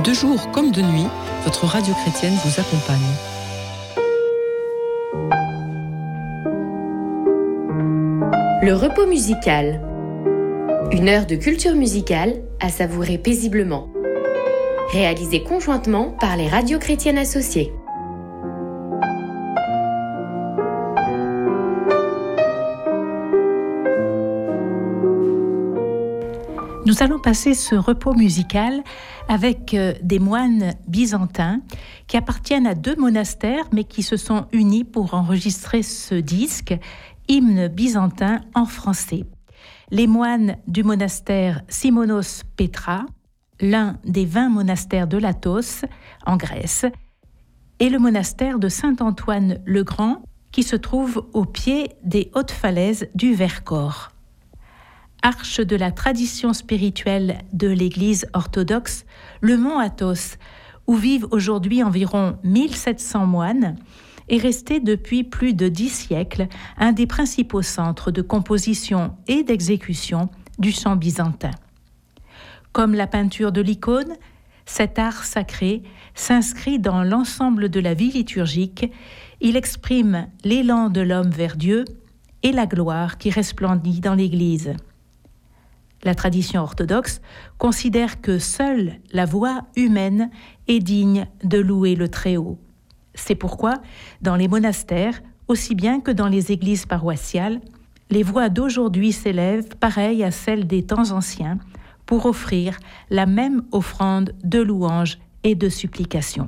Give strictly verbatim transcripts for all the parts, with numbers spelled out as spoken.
De jour comme de nuit, votre radio chrétienne vous accompagne. Le repos musical. Une heure de culture musicale à savourer paisiblement. Réalisée conjointement par les radios chrétiennes associées. Nous allons passer ce repos musical avec des moines byzantins qui appartiennent à deux monastères mais qui se sont unis pour enregistrer ce disque, Hymne byzantin en français. Les moines du monastère Simonos Petra, l'un des vingt monastères de l'Athos en Grèce, et le monastère de Saint-Antoine le Grand qui se trouve au pied des hautes falaises du Vercors. Arche de la tradition spirituelle de l'Église orthodoxe, le mont Athos, où vivent aujourd'hui environ mille sept cents moines, est resté depuis plus de dix siècles un des principaux centres de composition et d'exécution du chant byzantin. Comme la peinture de l'icône, cet art sacré s'inscrit dans l'ensemble de la vie liturgique. Il exprime l'élan de l'homme vers Dieu et la gloire qui resplendit dans l'Église. La tradition orthodoxe considère que seule la voix humaine est digne de louer le Très-Haut. C'est pourquoi, dans les monastères, aussi bien que dans les églises paroissiales, les voix d'aujourd'hui s'élèvent pareilles à celles des temps anciens pour offrir la même offrande de louange et de supplication.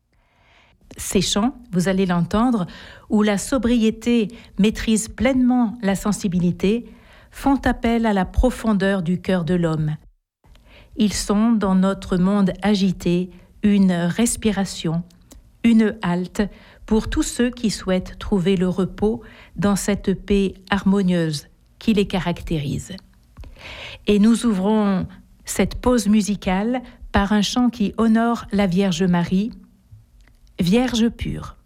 Ces chants, vous allez l'entendre, où la sobriété maîtrise pleinement la sensibilité, font appel à la profondeur du cœur de l'homme. Ils sont, dans notre monde agité, une respiration, une halte pour tous ceux qui souhaitent trouver le repos dans cette paix harmonieuse qui les caractérise. Et nous ouvrons cette pause musicale par un chant qui honore la Vierge Marie, Vierge pure.